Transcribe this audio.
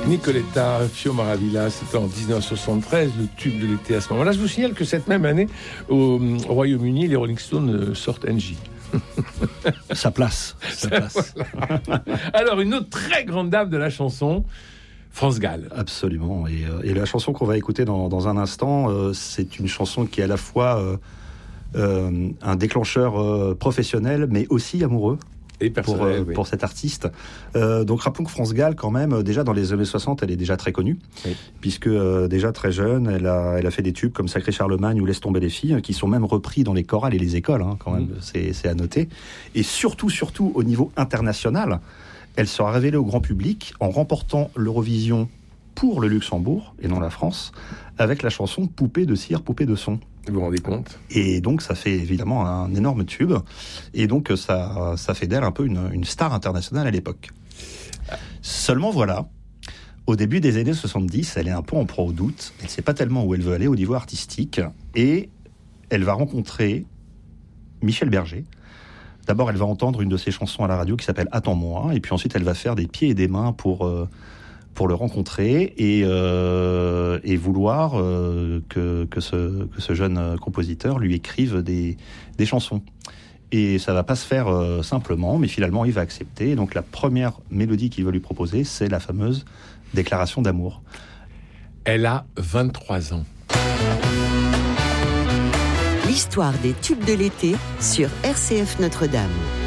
Nicoletta Fio Maravilla, c'était en 1973, le tube de l'été à ce moment-là. Je vous signale que cette même année, au Royaume-Uni, les Rolling Stones sortent NJ. Ça place. Voilà. Alors, une autre très grande dame de la chanson, France Gall. Absolument. Et la chanson qu'on va écouter dans un instant, c'est une chanson qui est à la fois un déclencheur professionnel, mais aussi amoureux. Et personnel, pour cet artiste. Donc rappelons que France Gall, quand même, déjà dans les années 60, elle est déjà très connue, puisque déjà très jeune, elle a fait des tubes comme Sacré Charlemagne ou Laisse tomber les filles, qui sont même repris dans les chorales et les écoles, quand même, c'est à noter. Et surtout, au niveau international, elle sera révélée au grand public en remportant l'Eurovision pour le Luxembourg, et non la France, avec la chanson Poupée de cire, poupée de son. Vous vous rendez compte ? Et donc, ça fait évidemment un énorme tube. Et donc, ça fait d'elle un peu une star internationale à l'époque. Seulement, voilà, au début des années 70, elle est un peu en proie au doute. Elle ne sait pas tellement où elle veut aller au niveau artistique. Et elle va rencontrer Michel Berger. D'abord, elle va entendre une de ses chansons à la radio qui s'appelle « Attends-moi ». Et puis ensuite, elle va faire des pieds et des mains pour le rencontrer et vouloir que ce jeune compositeur lui écrive des chansons. Et ça va pas se faire simplement, mais finalement il va accepter. Donc la première mélodie qu'il va lui proposer, c'est la fameuse Déclaration d'amour. Elle a 23 ans. L'histoire des tubes de l'été sur RCF Notre-Dame.